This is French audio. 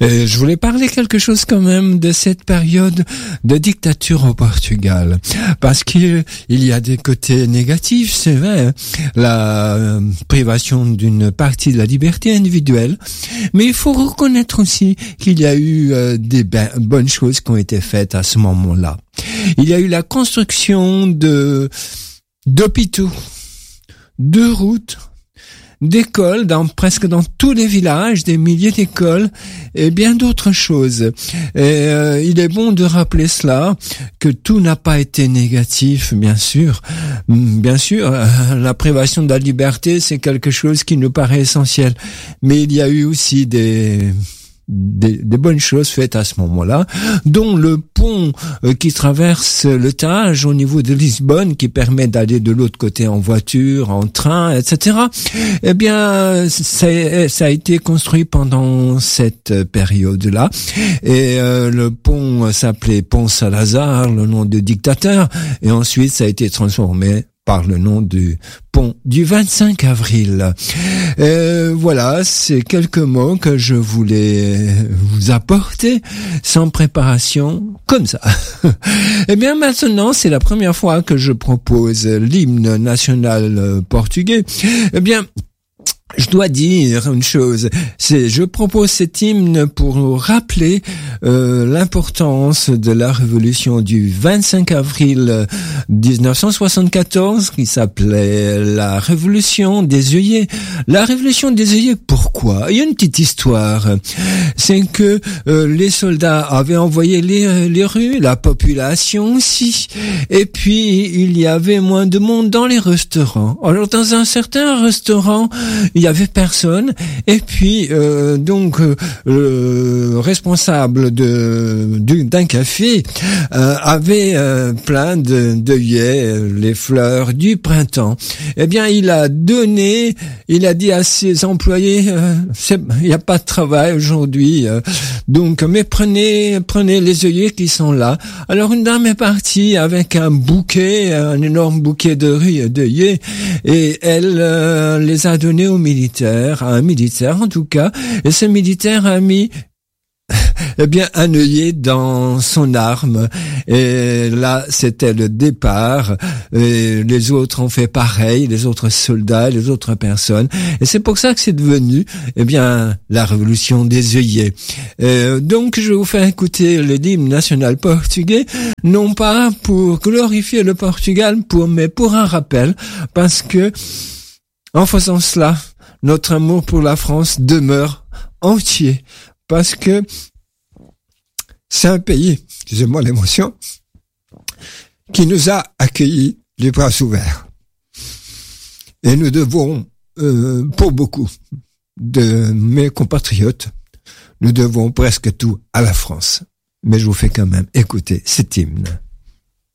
Et je voulais parler quelque chose quand même de cette période de dictature au Portugal, parce qu'il y a des côtés négatifs, c'est vrai, la privation d'une partie de la liberté individuelle, mais il faut reconnaître aussi qu'il y a eu des bonnes choses qui ont été faites à ce moment-là. Il y a eu la construction d'hôpitaux, de routes, d'écoles presque dans tous les villages, des milliers d'écoles et bien d'autres choses. Et il est bon de rappeler cela, que tout n'a pas été négatif, bien sûr. Bien sûr, la privation de la liberté, c'est quelque chose qui nous paraît essentiel. Mais il y a eu aussi des bonnes choses faites à ce moment-là, dont le pont qui traverse le Tage au niveau de Lisbonne, qui permet d'aller de l'autre côté en voiture, en train, etc. Eh bien, ça a été construit pendant cette période-là. Et le pont s'appelait Pont Salazar, le nom de dictateur, et ensuite ça a été transformé par le nom du pont du 25 avril. Voilà, c'est quelques mots que je voulais vous apporter sans préparation, comme ça. Eh bien, maintenant, c'est la première fois que je propose l'hymne national portugais. Eh bien, je dois dire une chose, je propose cet hymne pour rappeler l'importance de la révolution du 25 avril 1974 qui s'appelait la révolution des œillets. La révolution des œillets, pourquoi? Il y a une petite histoire. C'est que les soldats avaient envoyé les rues, la population aussi, et puis il y avait moins de monde dans les restaurants. Alors dans un certain restaurant, il y avait personne, et puis donc le responsable d'un café avait plein d'œillets, les fleurs du printemps. Eh bien, il a dit à ses employés, il n'y a pas de travail aujourd'hui, donc mais prenez les œillets qui sont là. Alors une dame est partie avec un énorme bouquet d'œillets, et elle les a donnés aux militaires, à un militaire en tout cas, et ce militaire a mis un œillet dans son arme, et là c'était le départ, et les autres ont fait pareil, les autres soldats, les autres personnes, et c'est pour ça que c'est devenu la révolution des œillets. Donc je vais vous faire écouter l'hymne national portugais, non pas pour glorifier le Portugal, mais pour un rappel, parce que en faisant cela, notre amour pour la France demeure entier, parce que c'est un pays, excusez-moi l'émotion, qui nous a accueillis les bras ouverts. Et nous devons, pour beaucoup de mes compatriotes, nous devons presque tout à la France. Mais je vous fais quand même écouter cet hymne.